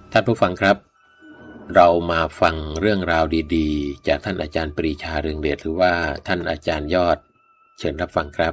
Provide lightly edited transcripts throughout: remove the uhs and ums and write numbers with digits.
ท่านผู้ฟังครับเรามาฟังเรื่องราวดีๆจากท่านอาจารย์ปรีชาเรืองเดชหรือว่าท่านอาจารย์ยอดเชิญรับฟังครับ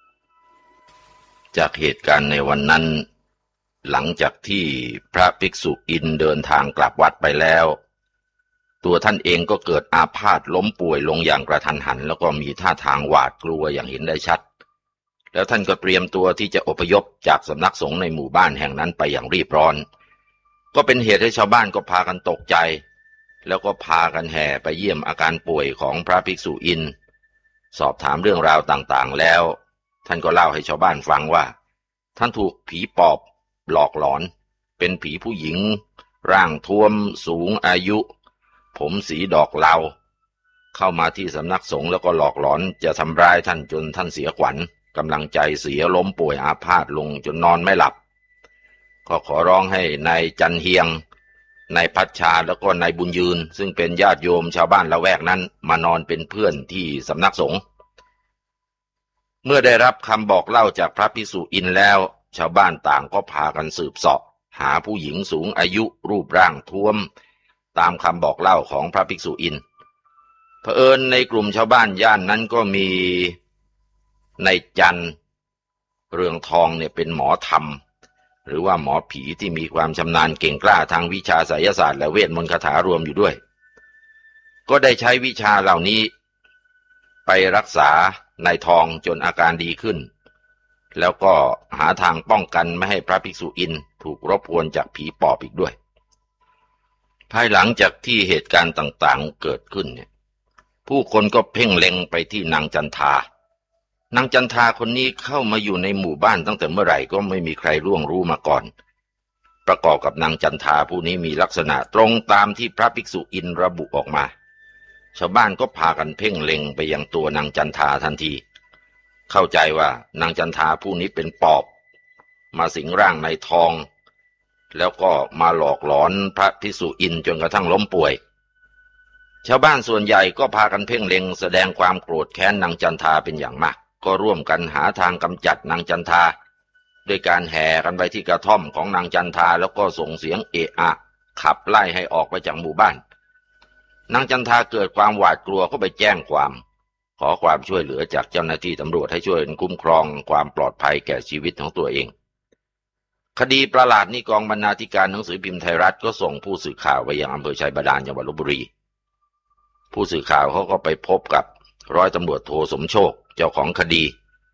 จากเหตุการณ์ในวันนั้นหลังจากที่พระภิกษุอินเดินทางกลับวัดไปแล้วตัวท่านเองก็เกิดอาพาธล้มป่วยลงอย่างกระทันหันแล้วก็มีท่าทางหวาดกลัวอย่างเห็นได้ชัดแล้วท่านก็เตรียมตัวที่จะอพยพจากสำนักสงฆ์ในหมู่บ้านแห่งนั้นไปอย่างรีบร้อนก็เป็นเหตุให้ชาวบ้านก็พากันตกใจแล้วก็พากันแห่ไปเยี่ยมอาการป่วยของพระภิกษุอินสอบถามเรื่องราวต่างๆแล้วท่านก็เล่าให้ชาวบ้านฟังว่าท่านถูกผีปอบหลอกหลอนเป็นผีผู้หญิงร่างท้วมสูงอายุผมสีดอกเหลาเข้ามาที่สำนักสงฆ์แล้วก็หลอกหลอนจะทำร้ายท่านจนท่านเสียขวัญกำลังใจเสียล้มป่วยอาพาธลงจนนอนไม่หลับก็ขอร้องให้นายจันเฮียงนายพัชชาแล้วก็นายบุญยืนซึ่งเป็นญาติโยมชาวบ้านละแวกนั้นมานอนเป็นเพื่อนที่สำนักสงฆ์เมื่อได้รับคำบอกเล่าจากพระภิกษุอินแล้วชาวบ้านต่างก็พากันสืบเสาะหาผู้หญิงสูงอายุรูปร่างท้วมตามคำบอกเล่าของพระภิกษุอินเผอิญในกลุ่มชาวบ้านย่านนั้นก็มีนายจันเรืองทองเนี่ยเป็นหมอธรรมหรือว่าหมอผีที่มีความชำนาญเก่งกล้าทางวิชาไสยศาสตร์และเวทมนต์คาถารวมอยู่ด้วยก็ได้ใช้วิชาเหล่านี้ไปรักษานายทองจนอาการดีขึ้นแล้วก็หาทางป้องกันไม่ให้พระภิกษุอินถูกรบกวนจากผีปอบอีกด้วยภายหลังจากที่เหตุการณ์ต่างๆเกิดขึ้นเนี่ยผู้คนก็เพ่งเล็งไปที่นางจันทานางจันทาคนนี้เข้ามาอยู่ในหมู่บ้านตั้งแต่เมื่อไหร่ก็ไม่มีใครล่วงรู้มาก่อนประกอบกับนางจันทาผู้นี้มีลักษณะตรงตามที่พระภิกษุอินระบุออกมาชาวบ้านก็พากันเพ่งเล็งไปยังตัวนางจันทาทันทีเข้าใจว่านางจันทาผู้นี้เป็นปอบมาสิงร่างในทองแล้วก็มาหลอกหลอนพระภิกษุอินจนกระทั่งล้มป่วยชาวบ้านส่วนใหญ่ก็พากันเพ่งเล็งแสดงความโกรธแค้นนางจันทาเป็นอย่างมากก็ร่วมกันหาทางกำจัดนางจันทาด้วยการแห่กันไปที่กระท่อมของนางจันทาแล้วก็ส่งเสียงเอะอะขับไล่ให้ออกไปจากหมู่บ้านนางจันทาเกิดความหวาดกลัวก็ไปแจ้งความขอความช่วยเหลือจากเจ้าหน้าที่ตำรวจให้ช่วยคุ้มครองความปลอดภัยแก่ชีวิตของตัวเองคดีประหลาดนี้กองบรรณาธิการหนังสือพิมพ์ไทยรัฐก็ส่งผู้สื่อข่าวไปยังอำเภอชัยบาดาลจังหวัดลพบุรีผู้สื่อข่าวเขาก็ไปพบกับร้อยตำรวจโทสมโชคเจ้าของคดี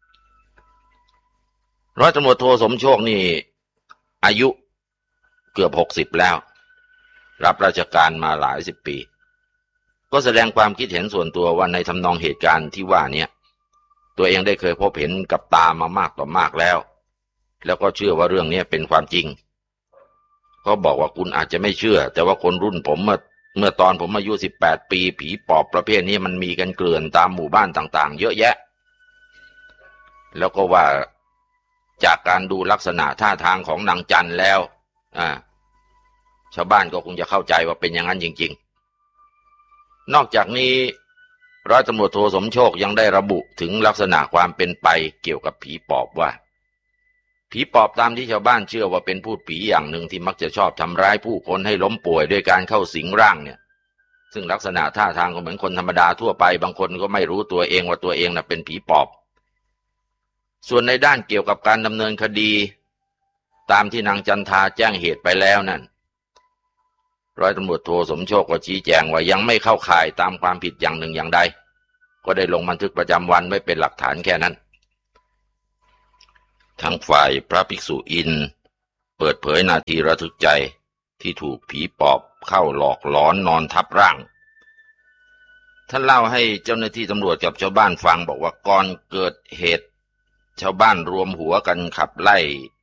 ร้อยตำรวจโทสมโชคนี่อายุเกือบ60แล้วรับราชการมาหลายสิบปีก็แสดงความคิดเห็นส่วนตัวว่าในทำนองเหตุการณ์ที่ว่านี้ตัวเองได้เคยพบเห็นกับตามามากต่อมากแล้วก็เชื่อว่าเรื่องนี้เป็นความจริงก็บอกว่าคุณอาจจะไม่เชื่อแต่ว่าคนรุ่นผมเมื่อตอนผมอายุ18ปีผีปอบประเภทนี้มันมีกันเกลื่อนตามหมู่บ้านต่างๆเยอะแยะแล้วก็ว่าจากการดูลักษณะท่าทางของนางจันแล้วชาวบ้านก็คงจะเข้าใจว่าเป็นอย่างนั้นจริงๆนอกจากนี้ร้อยตำรวจโทสมโชคยังได้ระบุถึงลักษณะความเป็นไปเกี่ยวกับผีปอบว่าผีปอบตามที่ชาวบ้านเชื่อว่าเป็นพูดผีอย่างหนึ่งที่มักจะชอบทำร้ายผู้คนให้ล้มป่วยด้วยการเข้าสิงร่างเนี่ยซึ่งลักษณะท่าทางก็เหมือนคนธรรมดาทั่วไปบางคนก็ไม่รู้ตัวเองว่าตัวเองน่ะเป็นผีปอบส่วนในด้านเกี่ยวกับการดำเนินคดีตามที่นางจันทาแจ้งเหตุไปแล้วนั่นร้อยตำรวจโทสมโชคก็ชี้แจงว่ายังไม่เข้าข่ายตามความผิดอย่างหนึ่งอย่างใดก็ได้ลงบันทึกประจำวันไว้เป็นหลักฐานแค่นั้นทางฝ่ายพระภิกษุอินเปิดเผยนาทีระทึกใจที่ถูกผีปอบเข้าหลอกหลอนนอนทับร่างท่านเล่าให้เจ้าหน้าที่ตำรวจกับชาวบ้านฟังบอกว่าก่อนเกิดเหตุชาวบ้านรวมหัวกันขับไล่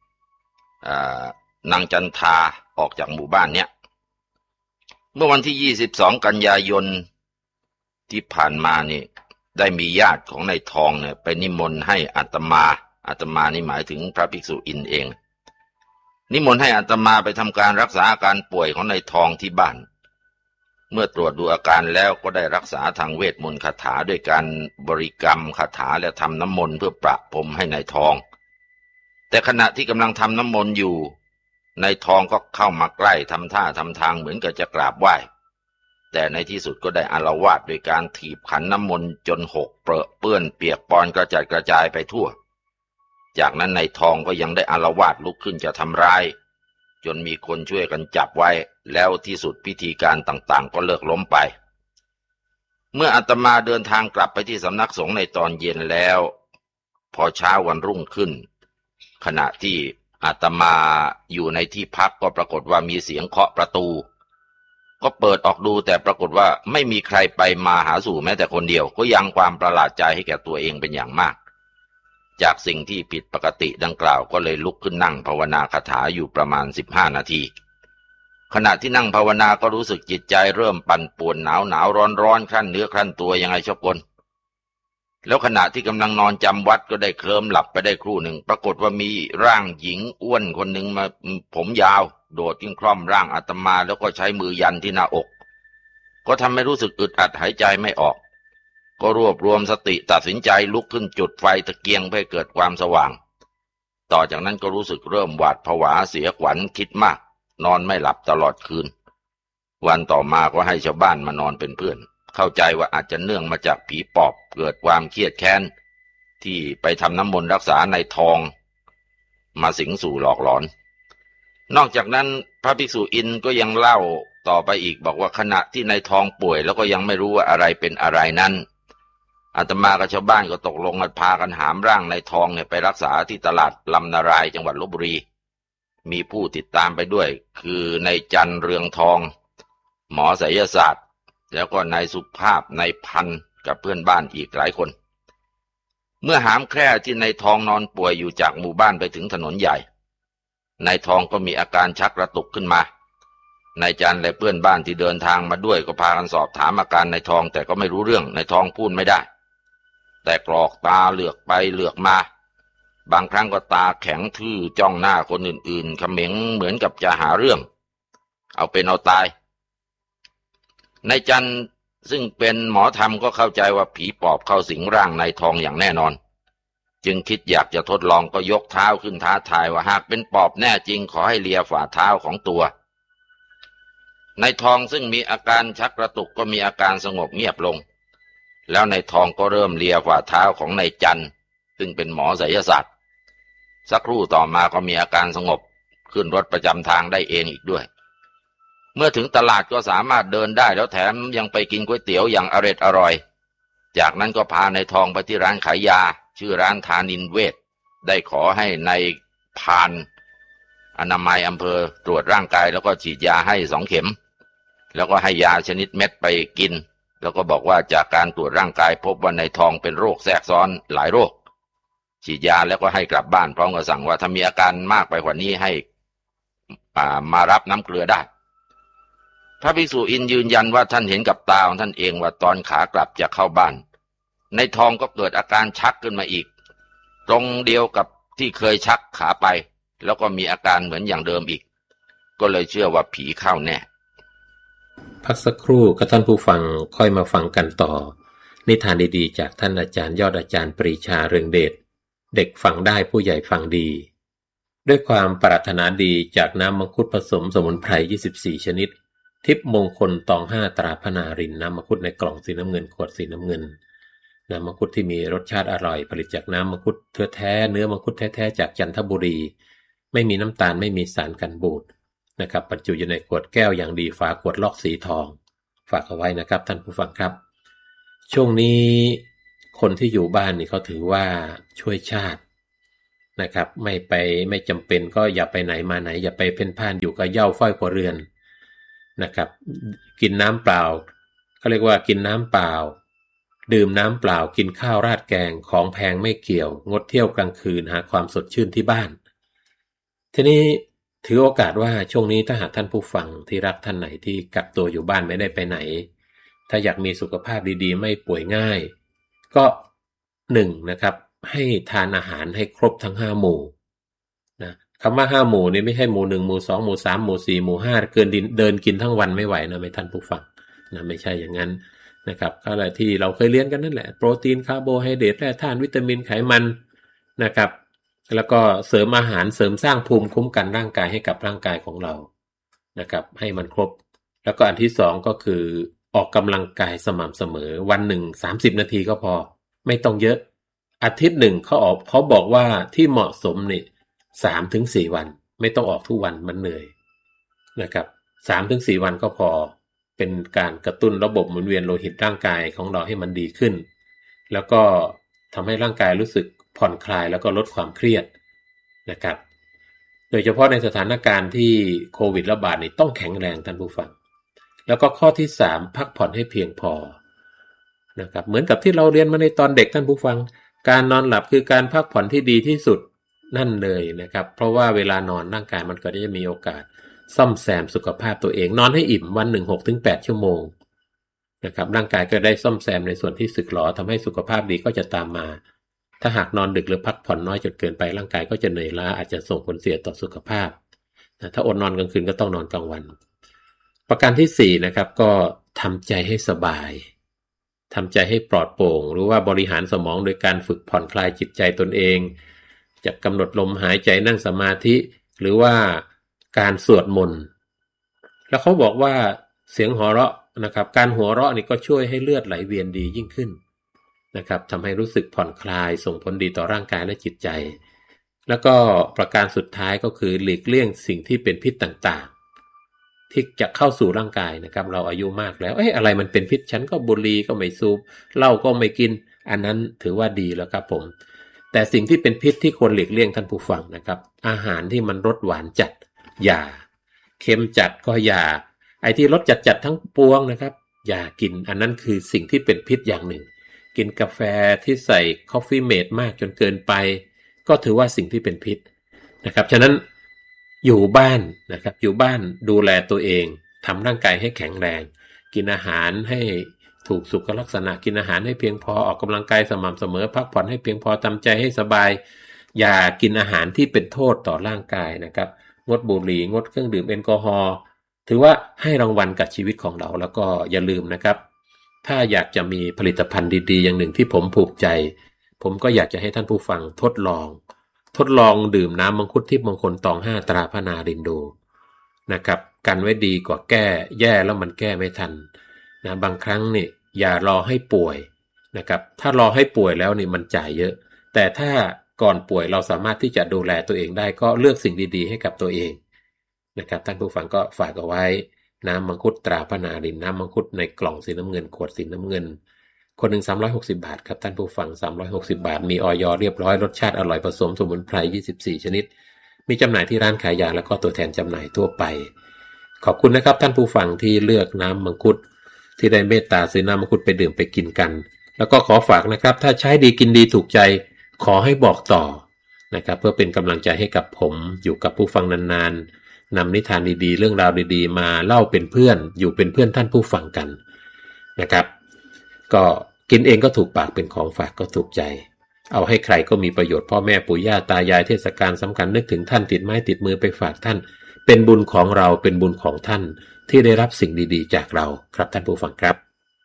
นางจันทาออกจากหมู่บ้านเนี้ยเมื่อวันที่22กันยายนที่ผ่านมานี่ได้มีญาติของนายทองเนี่ยไปนิมนต์ให้อาตมานี่หมายถึงพระภิกษุอินเองนิมนต์ให้อาตมาไปทำการรักษาอาการป่วยของนายทองที่บ้านเมื่อตรวจดูอาการแล้วก็ได้รักษาทางเวทมนต์คาถาด้วยการบริกรรมคาถาและทำน้ำมนต์เพื่อประพรมให้นายทองแต่ขณะที่กำลังทำน้ำมนต์อยู่นายทองก็เข้ามาใกล้ทำท่าทำทางเหมือนกับจะกราบไหว้แต่ในที่สุดก็ได้อาละวาดโดยการถีบขันน้ำมนต์จนหกเปรอะเปื้อนเปียกปอนกระจัดกระจายไปทั่วจากนั้นนายทองก็ยังได้อาละวาดลุกขึ้นจะทำร้ายจนมีคนช่วยกันจับไว้แล้วที่สุดพิธีการต่างๆก็เลิกล้มไปเมื่ออาตมาเดินทางกลับไปที่สำนักสงฆ์ในตอนเย็นแล้วพอเช้าวันรุ่งขึ้นขณะที่อาตมาอยู่ในที่พักก็ปรากฏว่ามีเสียงเคาะประตูก็เปิดออกดูแต่ปรากฏว่าไม่มีใครไปมาหาสู่แม้แต่คนเดียวก็ยังความประหลาดใจให้แก่ตัวเองเป็นอย่างมากจากสิ่งที่ผิดปกติดังกล่าวก็เลยลุกขึ้นนั่งภาวนาคาถาอยู่ประมาณ15 นาทีขณะที่นั่งภาวนาก็รู้สึกจิตใจเริ่มปั่นป่วนหนาวร้อนครั่นเนื้อครั่นตัวยังไงชอบกลแล้วขณะที่กำลังนอนจำวัดก็ได้เคลิ้มหลับไปได้ครู่หนึ่งปรากฏว่ามีร่างหญิงอ้วนคนหนึ่งมาผมยาวโดดขึ้นคล่อมร่างอาตมาแล้วก็ใช้มือยันที่หน้าอกก็ทำให้รู้สึกอึดอัดหายใจไม่ออกก็รวบรวมสติตัดสินใจลุกขึ้นจุดไฟตะเกียงเพื่อเกิดความสว่างต่อจากนั้นก็รู้สึกเริ่มหวาดผวาเสียขวัญคิดมากนอนไม่หลับตลอดคืนวันต่อมาก็ให้ชาวบ้านมานอนเป็นเพื่อนเข้าใจว่าอาจจะเนื่องมาจากผีปอบเกิดความเครียดแค้นที่ไปทำน้ำมนต์รักษาในทองมาสิงสู่หลอกหลอนนอกจากนั้นพระภิกษุอินก็ยังเล่าต่อไปอีกบอกว่าขณะที่ในทองป่วยแล้วก็ยังไม่รู้ว่าอะไรเป็นอะไรนั้นอาตมากับชาวบ้านก็ตกลงกันพากันหามร่างในทองไปรักษาที่ตลาดลำนารายจังหวัดลพบุรีมีผู้ติดตามไปด้วยคือในจันเรืองทองหมอไสยศาสตร์แล้วก็นายสุภาพนายพันกับเพื่อนบ้านอีกหลายคนเมื่อหามแคร่ที่นายทองนอนป่วยอยู่จากหมู่บ้านไปถึงถนนใหญ่นายทองก็มีอาการชักกระตุกขึ้นมานายจันและเพื่อนบ้านที่เดินทางมาด้วยก็พากันสอบถามอาการนายทองแต่ก็ไม่รู้เรื่องนายทองพูดไม่ได้แต่กรอกตาเหลือกไปเหลือกมาบางครั้งก็ตาแข็งทื่อจ้องหน้าคนอื่นๆเขม็งเหมือนกับจะหาเรื่องเอาเป็นเอาตายนายจันซึ่งเป็นหมอธรรมก็เข้าใจว่าผีปอบเข้าสิงร่างนายทองอย่างแน่นอนจึงคิดอยากจะทดลองก็ยกเท้าขึ้นท้าทายว่าหากเป็นปอบแน่จริงขอให้เลียฝ่าเท้าของตัวนายทองซึ่งมีอาการชักกระตุกก็มีอาการสงบเงียบลงแล้วนายทองก็เริ่มเลียฝ่าเท้าของนายจันซึ่งเป็นหมอไสยศาสตร์สักครู่ต่อมาก็มีอาการสงบขึ้นรถประจำทางได้เองอีกด้วยเมื่อถึงตลาดก็สามารถเดินได้แล้วแถมยังไปกินก๋วยเตี๋ยวอย่างอร่อยจากนั้นก็พานายทองไปที่ร้านขายยาชื่อร้านธานินเวชได้ขอให้นายพานอนามัยอำเภอตรวจร่างกายแล้วก็ฉีดยาให้2 เข็มแล้วก็ให้ยาชนิดเม็ดไปกินแล้วก็บอกว่าจากการตรวจร่างกายพบว่านายทองเป็นโรคแทรกซ้อนหลายโรคฉีดยาแล้วก็ให้กลับบ้านพร้อมกับสั่งว่าถ้ามีอาการมากไปกว่านี้ให้มารับน้ำเกลือได้พระภิกษุอินยืนยันว่าท่านเห็นกับตาของท่านเองว่าตอนขากลับจะเข้าบ้านนายทองก็เกิดอาการชักขึ้นมาอีกตรงเดียวกับที่เคยชักขาไปแล้วก็มีอาการเหมือนอย่างเดิมอีกก็เลยเชื่อว่าผีเข้าแน่พักสักครู่กับท่านผู้ฟังค่อยมาฟังกันต่อนิทานดีๆจากท่านอาจารย์ยอดอาจารย์ปรีชาเรืองเดชเด็กฟังได้ผู้ใหญ่ฟังดีด้วยความปรารถนาดีจากน้ำมังคุดผสมสมุนไพร24 ชนิดทิพย์มงคลตอง5ตราพนารินน้ำมังคุดในกล่องสีน้ำเงินขวดสีน้ำเงินน้ำมังคุดที่มีรสชาติอร่อยผลิตจากน้ำมังคุดแท้เนื้อมังคุดแท้ๆจากจันทบุรีไม่มีน้ำตาลไม่มีสารกันบูดนะครับบรรจุอยู่ในขวดแก้วอย่างดีฝาขวดล็อกสีทองฝากเอาไว้นะครับท่านผู้ฟังครับช่วงนี้คนที่อยู่บ้านนี่เขาถือว่าช่วยชาตินะครับไม่จำเป็นก็อย่าไปไหนมาไหนอย่าไปเพ่นพ่านอยู่กับเหย้าฝ้อยครัวเรือนนะครับกินน้ำเปล่าเขาเรียกว่ากินน้ำเปล่าดื่มน้ำเปล่ากินข้าวราดแกงของแพงไม่เกี่ยวงดเที่ยวกลางคืนหาความสดชื่นที่บ้านทีนี้ถือโอกาสว่าช่วงนี้ถ้าหากท่านผู้ฟังที่รักท่านไหนที่กักตัวอยู่บ้านไม่ได้ไปไหนถ้าอยากมีสุขภาพดีๆไม่ป่วยง่ายก็1นะครับให้ทานอาหารให้ครบทั้ง5หมู่นะคำว่า5หมู่นี่ไม่ใช่หมู่1หมู่2หมู่3หมู่4หมู่5เกินเดินกินทั้งวันไม่ไหวนะไม่ท่านผู้ฟังนะไม่ใช่อย่างนั้นนะครับก็อะไรที่เราเคยเรียนกันนั่นแหละโปรตีนคาร์โบไฮเดรตแร่ธาตุวิตามินไขมันนะครับแล้วก็เสริมอาหารเสริมสร้างภูมิคุ้มกันร่างกายให้กับร่างกายของเรานะครับให้มันครบแล้วก็อันที่2ก็คือออกกำลังกายสม่ำเสมอวันหนึ่ง30นาทีก็พอไม่ต้องเยอะอาทิตย์หนึ่งเขาบอกว่าที่เหมาะสมนี่3-4 วันไม่ต้องออกทุกวันมันเหนื่อยนะครับ 3-4 วันก็พอเป็นการกระตุ้นระบบหมุนเวียนโลหิตร่างกายของเราให้มันดีขึ้นแล้วก็ทำให้ร่างกายรู้สึกผ่อนคลายแล้วก็ลดความเครียดนะครับโดยเฉพาะในสถานการณ์ที่โควิดระบาดนี่ต้องแข็งแรงท่านผู้ฟังแล้วก็ข้อที่3พักผ่อนให้เพียงพอนะครับเหมือนกับที่เราเรียนมาในตอนเด็กท่านผู้ฟังการนอนหลับคือการพักผ่อนที่ดีที่สุดนั่นเลยนะครับเพราะว่าเวลานอนร่างกายมันก็จะมีโอกาสซ่อมแซมสุขภาพตัวเองนอนให้อิ่มวันหนึ่ง 6-8 ชั่วโมงนะครับร่างกายก็ได้ซ่อมแซมในส่วนที่สึกหรอทำให้สุขภาพดีก็จะตามมาถ้าหากนอนดึกหรือพักผ่อนน้อยจนเกินไปร่างกายก็จะเหนื่อยล้าอาจจะส่งผลเสียต่อสุขภาพถ้าอดนอนกลางคืนก็ต้องนอนกลางวันประการที่4นะครับก็ทำใจให้สบายทำใจให้ปลอดโปร่งหรือว่าบริหารสมองโดยการฝึกผ่อนคลายจิตใจตนเองจะกำหนดลมหายใจนั่งสมาธิหรือว่าการสวดมนต์แล้วเขาบอกว่าเสียงหัวเราะนะครับการหัวเราะนี่ก็ช่วยให้เลือดไหลเวียนดียิ่งขึ้นนะครับทำให้รู้สึกผ่อนคลายส่งผลดีต่อร่างกายและจิตใจแล้วก็ประการสุดท้ายก็คือหลีกเลี่ยงสิ่งที่เป็นพิษต่างๆที่จะเข้าสู่ร่างกายนะครับเราอายุมากแล้วอะไรมันเป็นพิษฉันก็บุหรี่ก็ไม่สูบเหล้าก็ไม่กินอันนั้นถือว่าดีแล้วครับผมแต่สิ่งที่เป็นพิษที่ควรหลีกเลี่ยงท่านผู้ฟังนะครับอาหารที่มันรสหวานจัดอย่าเค็มจัดก็อย่าไอ้ที่รสจัดทั้งปวงนะครับอย่ากินอันนั้นคือสิ่งที่เป็นพิษอย่างหนึ่งกินกาแฟที่ใส่คอฟฟี่เมดมากจนเกินไปก็ถือว่าสิ่งที่เป็นพิษนะครับฉะนั้นอยู่บ้านนะครับอยู่บ้านดูแลตัวเองทำร่างกายให้แข็งแรงกินอาหารให้ถูกสุขลักษณะกินอาหารให้เพียงพอออกกำลังกายสม่ำเสมอพักผ่อนให้เพียงพอทำใจให้สบายอย่ากินอาหารที่เป็นโทษต่อร่างกายนะครับงดบุหรี่งดเครื่องดื่มแอลกอฮอล์ถือว่าให้รางวัลกับชีวิตของเราแล้วก็อย่าลืมนะครับถ้าอยากจะมีผลิตภัณฑ์ดีๆอย่างหนึ่งที่ผมภูมิใจผมก็อยากจะให้ท่านผู้ฟังทดลองดื่มน้ำมังคุดทิพย์มงคลตอง5ตราพระนารินดูนะครับกันไว้ดีกว่าแก้แย่แล้วมันแก้ไม่ทันนะบางครั้งนี่อย่ารอให้ป่วยนะครับถ้ารอให้ป่วยแล้วนี่มันจ่ายเยอะแต่ถ้าก่อนป่วยเราสามารถที่จะดูแลตัวเองได้ก็เลือกสิ่งดีๆให้กับตัวเองนะครับท่านผู้ฟังก็ฝากเอาไว้น้ำมังคุดตราพระนารินน้ำมังคุดในกล่องสีน้ำเงินขวดสีน้ำเงินคนหนึ่ง360 บาทครับท่านผู้ฟัง360 บาทมีอย.เรียบร้อยรสชาติอร่อยผสมสมุนไพร24ชนิดมีจำหน่ายที่ร้านขายยาแล้วก็ตัวแทนจำหน่ายทั่วไปขอบคุณนะครับท่านผู้ฟังที่เลือกน้ำมังคุดที่ได้เมตตาซื้อน้ำมังคุดไปดื่มไปกินกันแล้วก็ขอฝากนะครับถ้าใช้ดีกินดีถูกใจขอให้บอกต่อนะครับเพื่อเป็นกำลังใจให้กับผมอยู่กับผู้ฟังนานๆนำนิทานดีๆเรื่องราวดีๆมาเล่าเป็นเพื่อนอยู่เป็นเพื่อนท่านผู้ฟังกันนะครับก็กินเองก็ถูกปากเป็นของฝากก็ถูกใจเอาให้ใครก็มีประโยชน์พ่อแม่ปู่ย่าตายายเทศกาลสำคัญนึกถึงท่านติดไม้ติดมือไปฝากท่านเป็นบุญของเราเป็นบุญของท่านที่ได้รับสิ่งดีๆจากเราครับท่านผู้ฟังครับ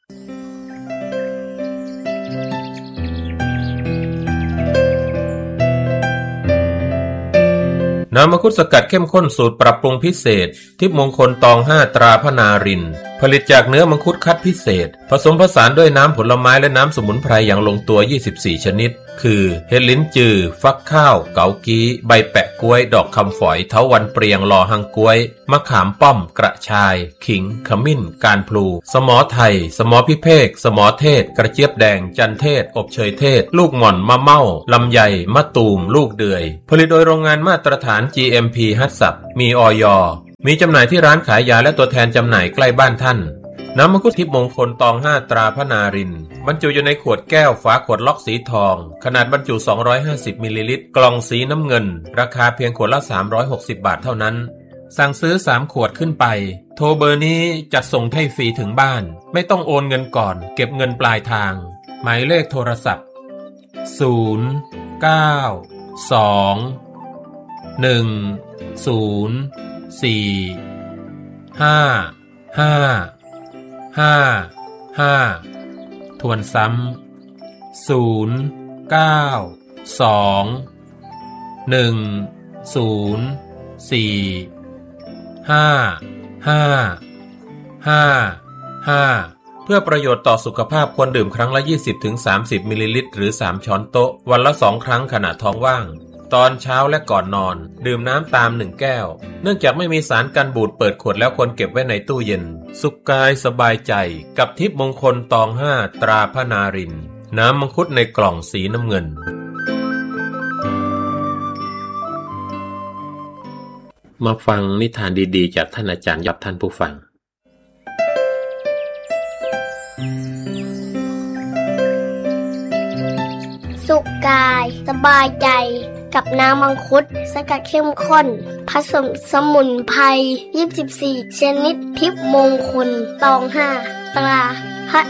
น้ำมังคุดสกัดเข้มข้นสูตรปรับปรุงพิเศษทิพย์มงคลตอง5ตราพระนารินผลิตจากเนื้อมังคุดคัดพิเศษผสมผสานด้วยน้ำผลไม้และน้ำสมุนไพรอย่างลงตัว24ชนิดคือเห็ดลิ้นจือฟักข้าวเกากี้ใบแปะกล้วยดอกคำฝอยเถาวัลย์เปรียงลอหังกล้วยมะขามป้อมกระชายขิงขมิ้นการพลูสมอไทยสมอพิเภกสมอเทศกระเจี๊ยบแดงจันเทศอบเชยเทศลูกหม่อนมะเม่าลำไยมะตูมลูกเดือยผลิตโดยโรงงานมาตรฐาน GMP ฮัตสับมีอย.มีจำหน่ายที่ร้านขายยาและตัวแทนจำหน่ายใกล้บ้านท่านน้ำมังคุดทิพย์มงคลตอง5ตราพระนารินบรรจุอยู่ในขวดแก้วฝาขวดล็อกสีทองขนาดบรรจุ250มิลลิลิตรกล่องสีน้ำเงินราคาเพียงขวดละ360 บาทเท่านั้นสั่งซื้อ3ขวดขึ้นไปโทรเบอร์นี้จัดส่งให้ฟรีถึงบ้านไม่ต้องโอนเงินก่อนเก็บเงินปลายทางหมายเลขโทรศัพท์0 9 2 1 0 4 5 ทวนซ้ำ0 9 2 เพื่อประโยชน์ต่อสุขภาพควรดื่มครั้งละ 20-30 มิลลิลิตรหรือ 3 ช้อนโต๊ะวันละ 2 ครั้งขณะท้องว่างตอนเช้าและก่อนนอนดื่มน้ำตาม1แก้วเนื่องจากไม่มีสารกันบูดเปิดขวดแล้วควรเก็บไว้ในตู้เย็นสุขกายสบายใจกับทิพย์มงคลตอง5ตราพระนารินทร์น้ำมังคุดในกล่องสีน้ำเงินมาฟังนิทานดีๆจากท่านอาจารย์ยับท่านผู้ฟังสุขกายสบายใจกับน้ำมังคุดสกัดเข้มข้นผสมสมุนไพร24ชนิดทิพย์มงคลตอง5ตรา